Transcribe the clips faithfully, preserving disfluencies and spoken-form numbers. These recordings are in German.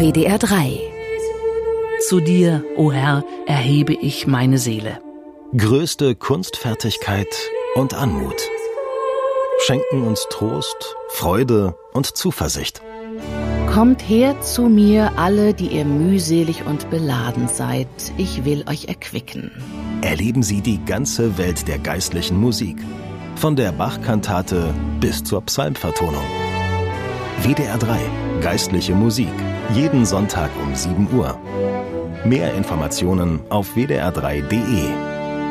W D R drei. Zu dir, o Herr, erhebe ich meine Seele. Größte Kunstfertigkeit und Anmut schenken uns Trost, Freude und Zuversicht. Kommt her zu mir, alle, die ihr mühselig und beladen seid. Ich will euch erquicken. Erleben Sie die ganze Welt der geistlichen Musik. Von der Bach-Kantate bis zur Psalmvertonung. W D R drei. Geistliche Musik. Jeden Sonntag um sieben Uhr. Mehr Informationen auf w d r drei punkt d e.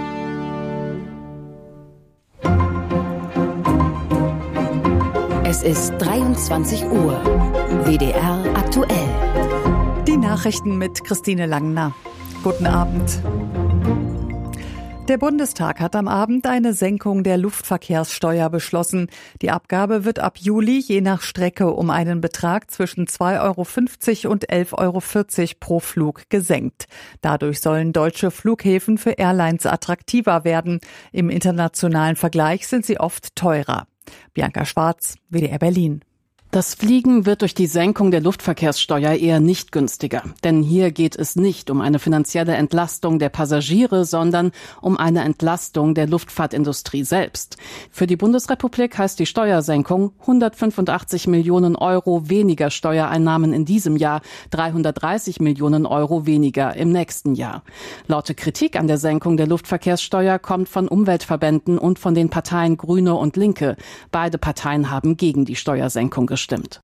Es ist dreiundzwanzig Uhr. W D R aktuell. Die Nachrichten mit Christine Langner. Guten Abend. Der Bundestag hat am Abend eine Senkung der Luftverkehrssteuer beschlossen. Die Abgabe wird ab Juli je nach Strecke um einen Betrag zwischen zwei Euro fünfzig und elf Euro vierzig pro Flug gesenkt. Dadurch sollen deutsche Flughäfen für Airlines attraktiver werden. Im internationalen Vergleich sind sie oft teurer. Bianca Schwarz, W D R Berlin. Das Fliegen wird durch die Senkung der Luftverkehrssteuer eher nicht günstiger. Denn hier geht es nicht um eine finanzielle Entlastung der Passagiere, sondern um eine Entlastung der Luftfahrtindustrie selbst. Für die Bundesrepublik heißt die Steuersenkung hundertfünfundachtzig Millionen Euro weniger Steuereinnahmen in diesem Jahr, dreihundertdreißig Millionen Euro weniger im nächsten Jahr. Laute Kritik an der Senkung der Luftverkehrssteuer kommt von Umweltverbänden und von den Parteien Grüne und Linke. Beide Parteien haben gegen die Steuersenkung gestimmt. Stimmt.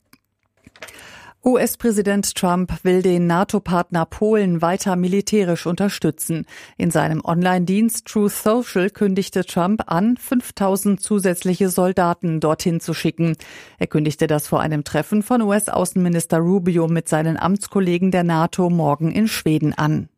U S-Präsident Trump will den NATO-Partner Polen weiter militärisch unterstützen. In seinem Online-Dienst Truth Social kündigte Trump an, fünftausend zusätzliche Soldaten dorthin zu schicken. Er kündigte das vor einem Treffen von U S-Außenminister Rubio mit seinen Amtskollegen der NATO morgen in Schweden an.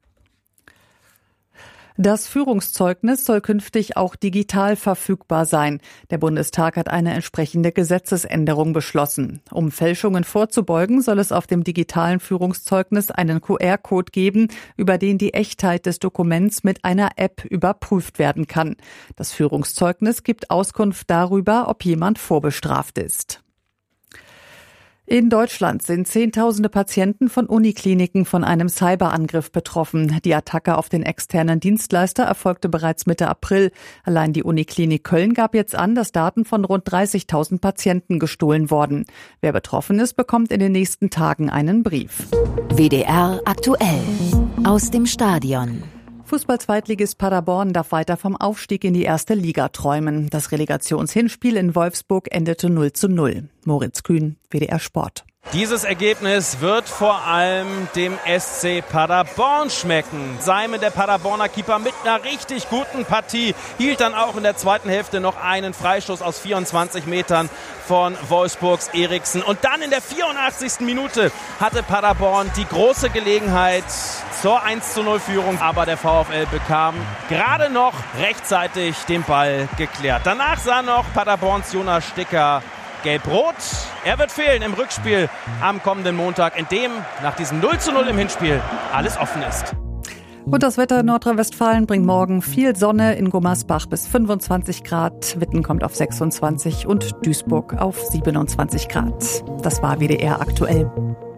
Das Führungszeugnis soll künftig auch digital verfügbar sein. Der Bundestag hat eine entsprechende Gesetzesänderung beschlossen. Um Fälschungen vorzubeugen, soll es auf dem digitalen Führungszeugnis einen Q R-Code geben, über den die Echtheit des Dokuments mit einer App überprüft werden kann. Das Führungszeugnis gibt Auskunft darüber, ob jemand vorbestraft ist. In Deutschland sind Zehntausende Patienten von Unikliniken von einem Cyberangriff betroffen. Die Attacke auf den externen Dienstleister erfolgte bereits Mitte April. Allein die Uniklinik Köln gab jetzt an, dass Daten von rund dreißigtausend Patienten gestohlen wurden. Wer betroffen ist, bekommt in den nächsten Tagen einen Brief. W D R aktuell. Aus dem Stadion. Fußball-Zweitligist Paderborn darf weiter vom Aufstieg in die erste Liga träumen. Das Relegationshinspiel in Wolfsburg endete null zu null. Moritz Kühn, W D R Sport. Dieses Ergebnis wird vor allem dem S C Paderborn schmecken. Simon, der Paderborner Keeper, mit einer richtig guten Partie, hielt dann auch in der zweiten Hälfte noch einen Freistoß aus vierundzwanzig Metern von Wolfsburgs Eriksen. Und dann in der vierundachtzigsten Minute hatte Paderborn die große Gelegenheit zur eins zu null Führung. Aber der VfL bekam gerade noch rechtzeitig den Ball geklärt. Danach sah noch Paderborns Jonas Sticker gelb-rot. Er wird fehlen im Rückspiel am kommenden Montag, in dem nach diesem null zu null im Hinspiel alles offen ist. Und das Wetter in Nordrhein-Westfalen bringt morgen viel Sonne, in Gummersbach bis fünfundzwanzig Grad, Witten kommt auf sechsundzwanzig und Duisburg auf siebenundzwanzig Grad. Das war W D R aktuell.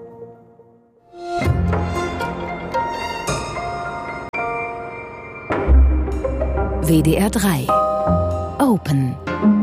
W D R drei. Open.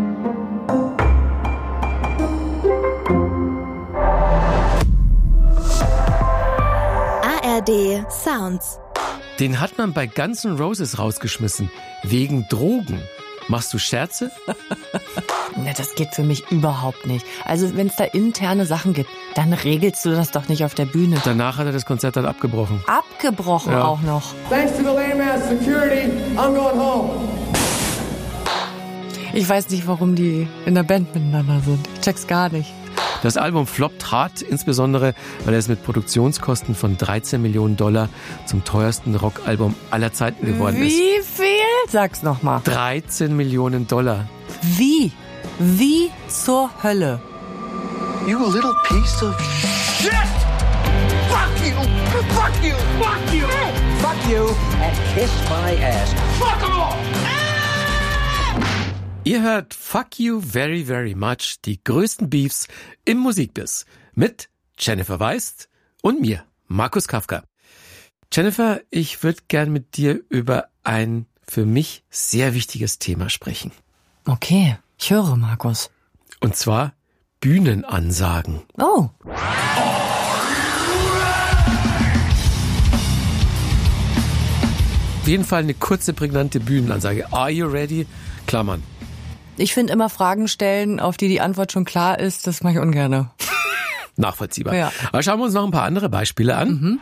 A R D Sounds. Den hat man bei Guns N' Roses rausgeschmissen. Wegen Drogen. Machst du Scherze? Na, das geht für mich überhaupt nicht. Also wenn es da interne Sachen gibt, dann regelst du das doch nicht auf der Bühne. Danach hat er das Konzert dann abgebrochen. Abgebrochen ja. Auch noch. Thanks to the lame ass security, I'm going home. Ich weiß nicht, warum die in der Band miteinander sind. Ich check's gar nicht. Das Album floppt hart, insbesondere, weil es mit Produktionskosten von dreizehn Millionen Dollar zum teuersten Rockalbum aller Zeiten geworden ist. Wie viel? Sag's nochmal. dreizehn Millionen Dollar. Wie? Wie zur Hölle? You little piece of shit! Fuck you! Fuck you! Fuck you! Fuck you and kiss my ass. Fuck them all! Ihr hört Fuck You Very Very Much, die größten Beefs im Musikbiss mit Jennifer Weist und mir, Markus Kafka. Jennifer, ich würde gern mit dir über ein für mich sehr wichtiges Thema sprechen. Okay, ich höre, Markus. Und zwar Bühnenansagen. Oh. Auf jeden Fall eine kurze, prägnante Bühnenansage. Are you ready? Klammern. Ich finde immer Fragen stellen, auf die die Antwort schon klar ist, das mache ich ungern. Nachvollziehbar. Ja. Aber schauen wir uns noch ein paar andere Beispiele an. Mhm.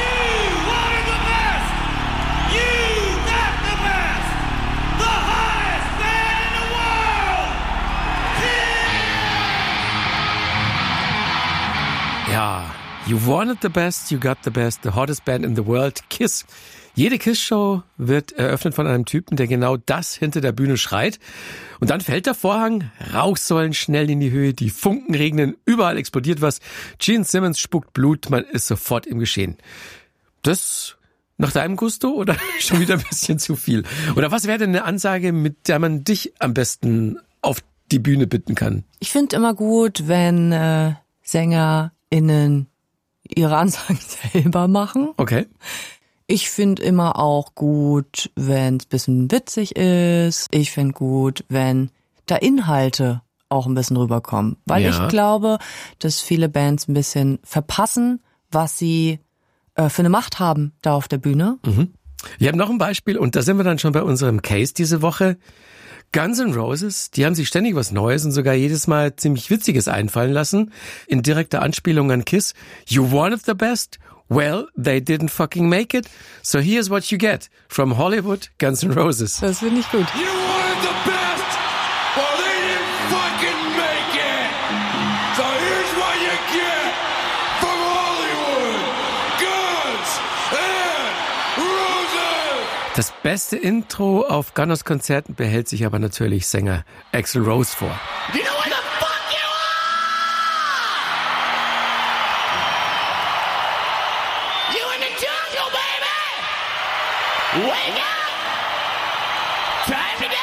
Ja, you wanted the best, you got the best, the hottest band in the world, Kiss. Jede Kiss-Show wird eröffnet von einem Typen, der genau das hinter der Bühne schreit. Und dann fällt der Vorhang, Rauchsäulen schnell in die Höhe, die Funken regnen, überall explodiert was. Gene Simmons spuckt Blut, man ist sofort im Geschehen. Das nach deinem Gusto oder schon wieder ein bisschen zu viel? Oder was wäre denn eine Ansage, mit der man dich am besten auf die Bühne bitten kann? Ich finde immer gut, wenn äh, SängerInnen ihre Ansagen selber machen. Okay. Ich finde immer auch gut, wenn es ein bisschen witzig ist. Ich finde gut, wenn da Inhalte auch ein bisschen rüberkommen. Weil Ja. ich glaube, dass viele Bands ein bisschen verpassen, was sie äh, für eine Macht haben da auf der Bühne. Mhm. Ich habe noch ein Beispiel und da sind wir dann schon bei unserem Case diese Woche. Guns N' Roses, die haben sich ständig was Neues und sogar jedes Mal ziemlich Witziges einfallen lassen. In direkter Anspielung an Kiss. You wanted the best? Well, they didn't fucking make it. So here's what you get. From Hollywood, Guns N' Roses. Das finde ich gut. You wanted the best? Well, they didn't fucking make it. So here's what you get from Hollywood, Guns N' Roses. Das beste Intro auf Gunners Konzerten behält sich aber natürlich Sänger Axl Rose vor. You know what the fuck you are? You in the jungle, baby! Wake up! Time to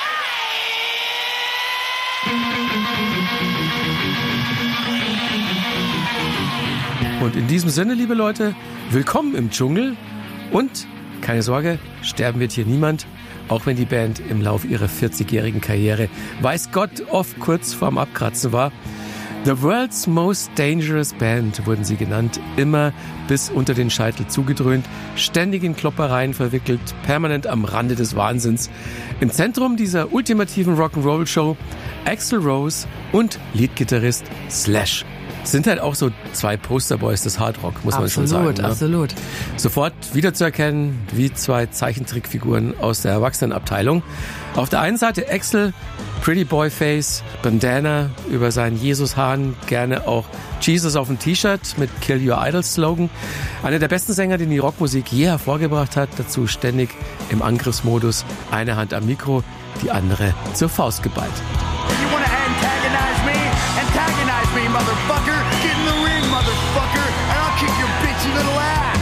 die! Und in diesem Sinne, liebe Leute, willkommen im Dschungel und keine Sorge, sterben wird hier niemand, auch wenn die Band im Lauf ihrer vierzigjährigen Karriere, weiß Gott, oft kurz vorm Abkratzen war. The World's Most Dangerous Band wurden sie genannt, immer bis unter den Scheitel zugedröhnt, ständig in Kloppereien verwickelt, permanent am Rande des Wahnsinns. Im Zentrum dieser ultimativen Rock'n'Roll-Show Axl Rose und Leadgitarrist Slash. Sind halt auch so zwei Posterboys des Hardrock, muss man Absolut, schon sagen. Ne? Absolut. Sofort wiederzuerkennen wie zwei Zeichentrickfiguren aus der Erwachsenenabteilung. Auf der einen Seite Axl, Pretty Boy Face, Bandana über seinen Jesus-Hahn, gerne auch Jesus auf dem T-Shirt mit Kill Your Idols Slogan. Einer der besten Sänger, den die Rockmusik je hervorgebracht hat, dazu ständig im Angriffsmodus, eine Hand am Mikro, die andere zur Faust geballt. You wanna antagonize me? Antagonize me, motherfucker! Get in the ring, motherfucker! And I'll kick your bitchy little ass!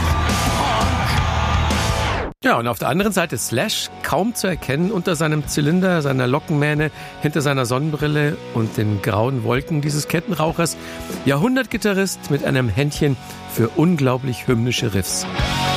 Punk! Ja, und auf der anderen Seite Slash, kaum zu erkennen unter seinem Zylinder, seiner Lockenmähne, hinter seiner Sonnenbrille und den grauen Wolken dieses Kettenrauchers. Jahrhundertgitarrist mit einem Händchen für unglaublich hymnische Riffs.